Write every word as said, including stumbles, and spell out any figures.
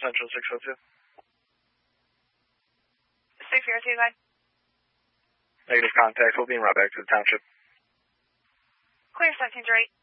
Central six oh two. six oh two, go ahead. Negative contact. We'll be right back to the township. Clear, seventeen three.